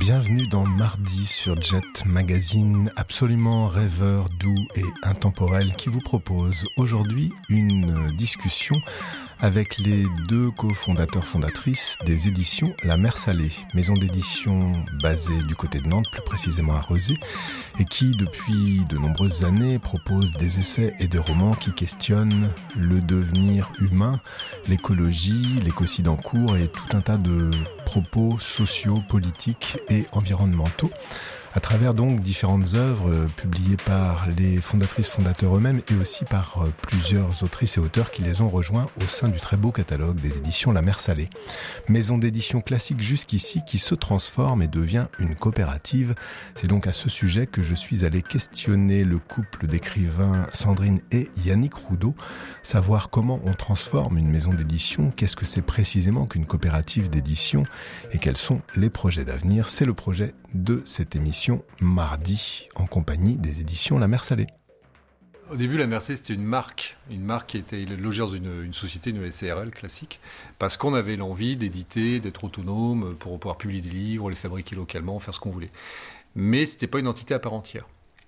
Bienvenue dans Mardi sur Jet Magazine, absolument rêveur, doux et intemporel, qui vous propose aujourd'hui une discussion avec les deux fondatrices des éditions La Mer Salée, maison d'édition basée du côté de Nantes, plus précisément à Rezé, et qui depuis de nombreuses années propose des essais et des romans qui questionnent le devenir humain, l'écologie, l'écocide en cours et tout un tas de propos sociaux, politiques et environnementaux, à travers donc différentes œuvres publiées par les fondateurs eux-mêmes et aussi par plusieurs autrices et auteurs qui les ont rejoints au sein du très beau catalogue des éditions La Mer Salée. Maison d'édition classique jusqu'ici qui se transforme et devient une coopérative. C'est donc à ce sujet que je suis allé questionner le couple d'écrivains Sandrine et Yannick Roudot, savoir comment on transforme une maison d'édition, qu'est-ce que c'est précisément qu'une coopérative d'édition et quels sont les projets d'avenir. C'est le projet de cette émission Mardi en compagnie des éditions La Mer Salée. Au début, La Mer Salée, c'était une marque qui était logée dans une société, une SARL classique, parce qu'on avait l'envie d'éditer, d'être autonome, pour pouvoir publier des livres, les fabriquer localement, faire ce qu'on voulait. Mais c'était pas une entité à part entière.